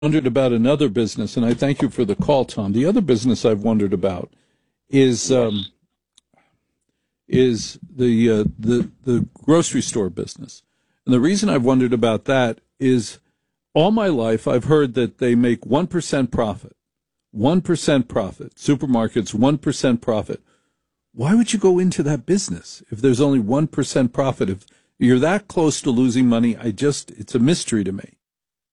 wondered about another business, and I thank you for the call, Tom. The other business I've wondered about is the grocery store business. And the reason I've wondered about that is all my life I've heard that they make 1% profit. 1% profit. Supermarkets, 1% profit. Why would you go into that business if there's only 1% profit? If you're that close to losing money, it's a mystery to me.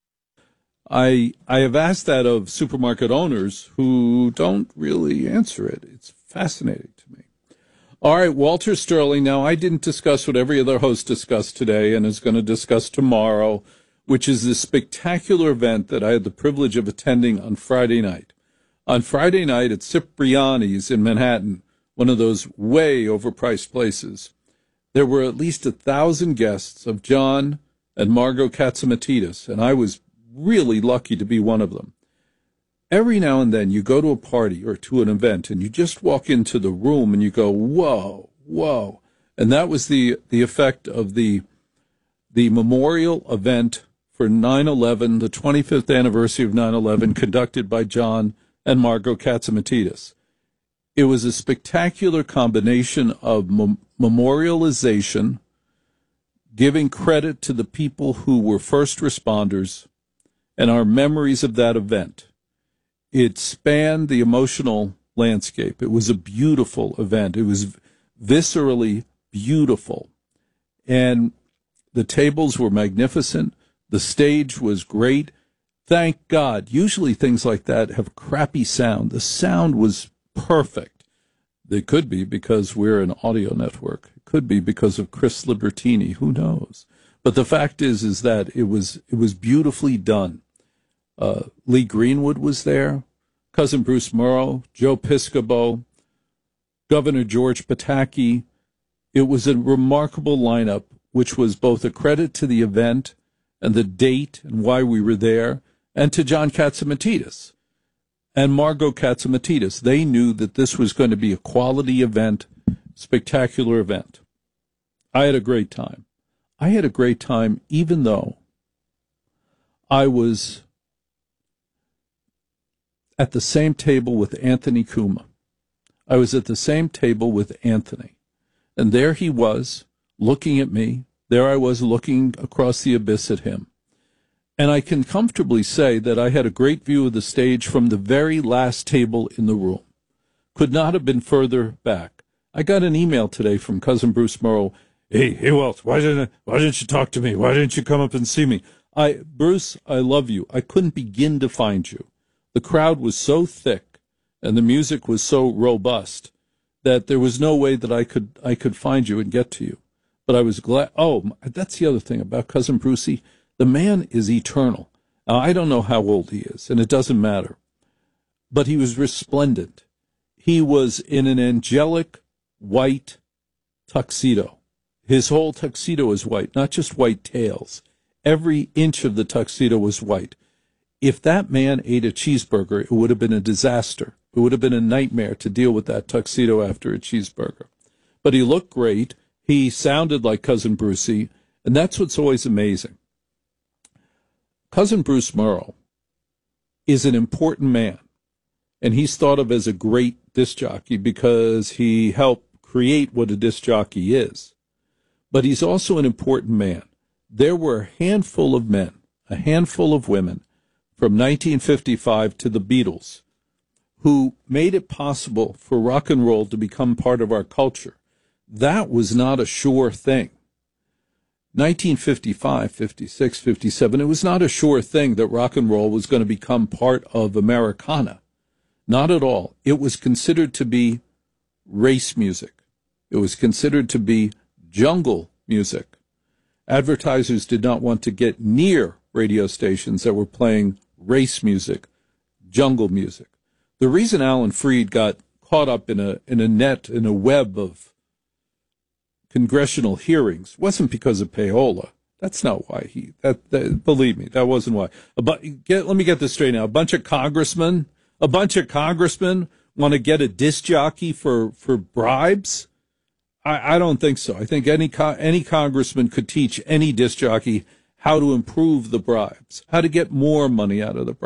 I have asked that of supermarket owners who don't really answer it. It's fascinating to me. All right, Walter Sterling. Now, I didn't discuss what every other host discussed today and is going to discuss tomorrow, which is this spectacular event that I had the privilege of attending on Friday night. On Friday night at Cipriani's in Manhattan, one of those way overpriced places, there were at least 1,000 guests of John and Margot Katzimatidis, and I was really lucky to be one of them. Every now and then you go to a party or to an event and you just walk into the room and you go, whoa, whoa. And that was the effect of the memorial event for 9/11, the 25th anniversary of 9/11, conducted by John and Margot Katzimatidis. It was a spectacular combination of memorialization, giving credit to the people who were first responders, and our memories of that event. It spanned the emotional landscape. It was a beautiful event. It was viscerally beautiful. And the tables were magnificent. The stage was great. Thank God. Usually things like that have crappy sound. The sound was perfect. It could be because we're an audio network. It could be because of Chris Libertini. Who knows? But the fact is that it was beautifully done. Lee Greenwood was there, Cousin Bruce Murrow, Joe Piscopo, Governor George Pataki. It was a remarkable lineup, which was both a credit to the event and the date and why we were there, and to John Katzimatidis and Margot Katzimatidis. They knew that this was going to be a quality event, spectacular event. I had a great time. I had a great time even though I was at the same table with Anthony Cumia. I was at the same table with Anthony. And there he was, looking at me. There I was looking across the abyss at him. And I can comfortably say that I had a great view of the stage from the very last table in the room. Could not have been further back. I got an email today from Cousin Bruce Murrow. Hey, Walt, why didn't you talk to me? Why didn't you come up and see me? Bruce, I love you. I couldn't begin to find you. The crowd was so thick and the music was so robust that there was no way that I could find you and get to you. But I was glad. Oh, that's the other thing about Cousin Brucey. The man is eternal. Now, I don't know how old he is, and it doesn't matter. But he was resplendent. He was in an angelic white tuxedo. His whole tuxedo is white, not just white tails. Every inch of the tuxedo was white. If that man ate a cheeseburger, it would have been a disaster. It would have been a nightmare to deal with that tuxedo after a cheeseburger. But he looked great. He sounded like Cousin Brucey, and that's what's always amazing. Cousin Bruce Murrow is an important man, and he's thought of as a great disc jockey because he helped create what a disc jockey is. But he's also an important man. There were a handful of men, a handful of women, from 1955 to the Beatles, who made it possible for rock and roll to become part of our culture. That was not a sure thing. 1955, 56, 57, it was not a sure thing that rock and roll was going to become part of Americana. Not at all. It was considered to be race music. It was considered to be jungle music. Advertisers did not want to get near radio stations that were playing race music, jungle music. The reason Alan Freed got caught up in a web of congressional hearings wasn't because of payola. That's not why believe me, that wasn't why. Let me get this straight now. A bunch of congressmen want to get a disc jockey for bribes. I don't think so. I think any congressman could teach any disc jockey how to improve the bribes, how to get more money out of the